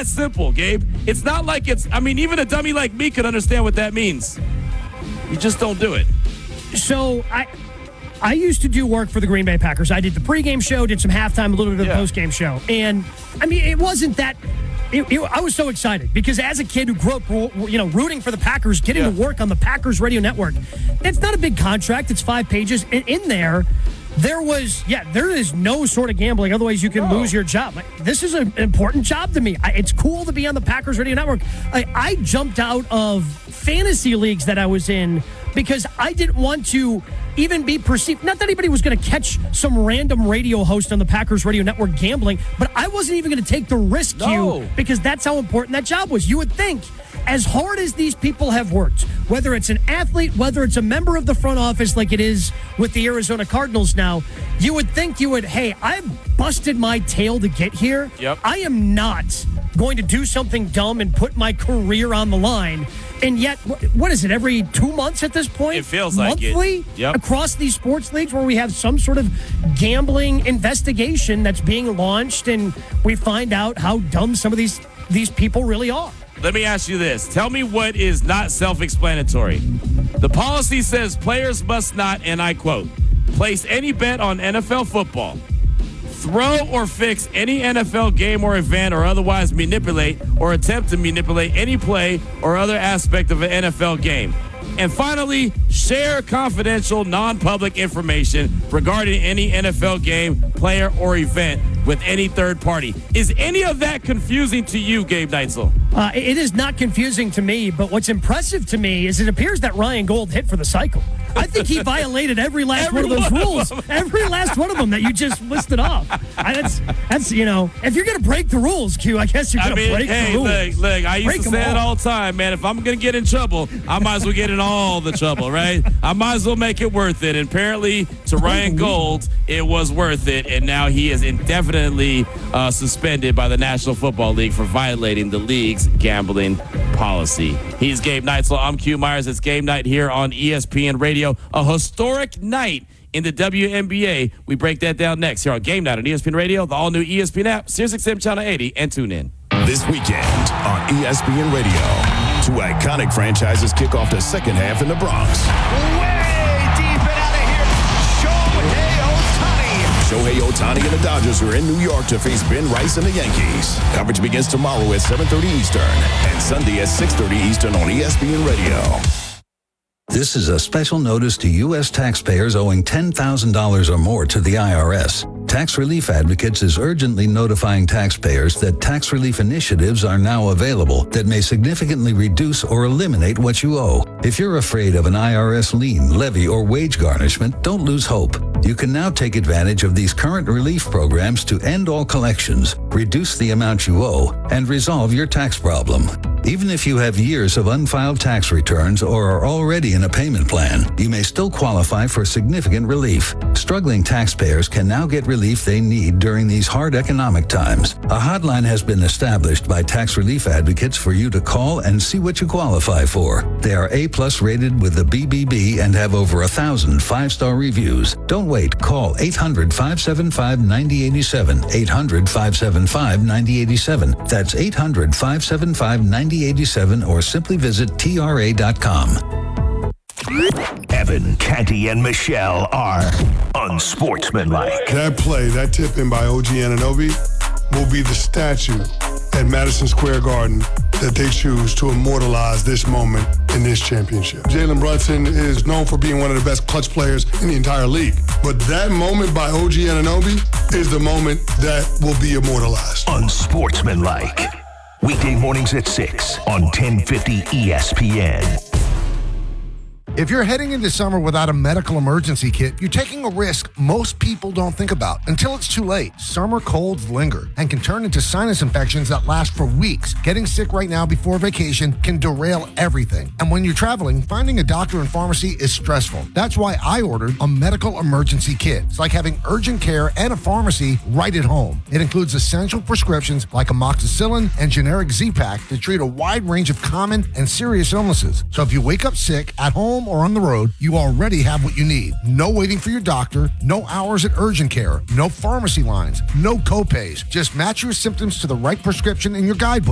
that simple, Gabe. It's not like even a dummy like me could understand what that means. You just don't do it. So I used to do work for the Green Bay Packers. I did the pregame show, did some halftime, a little bit of the postgame show. And, it wasn't that... I was so excited because as a kid who grew up, rooting for the Packers, getting to work on the Packers radio network, it's not a big contract. It's 5 pages. And in there is no sort of gambling. Otherwise, you can lose your job. This is an important job to me. It's cool to be on the Packers radio network. I jumped out of fantasy leagues that I was in because I didn't want to even be perceived. Not that anybody was going to catch some random radio host on the Packers radio network gambling, but I wasn't even going to take the risk, because that's how important that job was. You would think, as hard as these people have worked, whether it's an athlete, whether it's a member of the front office like it is with the Arizona Cardinals now, you would think hey, I busted my tail to get here. Yep. I am not going to do something dumb and put my career on the line. And yet, what is it, every 2 months at this point? It feels like it. Monthly? Yep. Across these sports leagues where we have some sort of gambling investigation that's being launched, and we find out how dumb some of these people really are. Let me ask you this. Tell me what is not self-explanatory. The policy says players must not, and I quote, place any bet on NFL football, throw or fix any NFL game or event, or otherwise manipulate or attempt to manipulate any play or other aspect of an NFL game. And finally, share confidential, non-public information regarding any NFL game, player, or event with any third party. Is any of that confusing to you, Gabe Neitzel? It is not confusing to me, but what's impressive to me is it appears that Ryan Gold hit for the cycle. I think he violated every last one of those rules. Every last one of them that you just listed off. That's if you're going to break the rules, Q, I guess you're going to break the rules. Look, I used to say it all the time, man. If I'm going to get in trouble, I might as well get in all the trouble, right? I might as well make it worth it. And apparently, to Ryan Gold, it was worth it. And now he is indefinitely suspended by the National Football League for violating the league's gambling policy. He's Gabe Neitzel. I'm Q Myers. It's game night here on ESPN Radio. A historic night in the WNBA. We break that down next here on Game Night on ESPN Radio, the all-new ESPN app, SiriusXM Channel 80, and tune in. This weekend on ESPN Radio, two iconic franchises kick off the second half in the Bronx. Way deep and out of here, Shohei Ohtani and the Dodgers are in New York to face Ben Rice and the Yankees. Coverage begins tomorrow at 7:30 Eastern and Sunday at 6:30 Eastern on ESPN Radio. This is a special notice to U.S. taxpayers owing $10,000 or more to the IRS. Tax Relief Advocates is urgently notifying taxpayers that tax relief initiatives are now available that may significantly reduce or eliminate what you owe. If you're afraid of an IRS lien, levy, or wage garnishment, don't lose hope. You can now take advantage of these current relief programs to end all collections, reduce the amount you owe, and resolve your tax problem. Even if you have years of unfiled tax returns or are already in a payment plan, you may still qualify for significant relief. Struggling taxpayers can now get relief they need during these hard economic times. A hotline has been established by Tax Relief Advocates for you to call and see what you qualify for. They are A+ rated with the BBB and have over 1,000 5-star reviews. Don't wait. Call 800-575-9087. 800-575-9087. That's 800-575-9087 or simply visit TRA.com. Evan, Canty, and Michelle are unsportsmanlike. That play, that tip in by OG Anunoby, will be the statue at Madison Square Garden that they choose to immortalize this moment in this championship. Jalen Brunson is known for being one of the best clutch players in the entire league. But that moment by OG Anunoby is the moment that will be immortalized. Unsportsmanlike. Weekday mornings at 6 on 1050 ESPN. If you're heading into summer without a medical emergency kit, you're taking a risk most people don't think about until it's too late. Summer colds linger and can turn into sinus infections that last for weeks. Getting sick right now before vacation can derail everything. And when you're traveling, finding a doctor and pharmacy is stressful. That's why I ordered a medical emergency kit. It's like having urgent care and a pharmacy right at home. It includes essential prescriptions like amoxicillin and generic Z-Pak to treat a wide range of common and serious illnesses. So if you wake up sick at home or on the road, you already have what you need. No waiting for your doctor, no hours at urgent care, no pharmacy lines, no copays. Just match your symptoms to the right prescription in your guidebook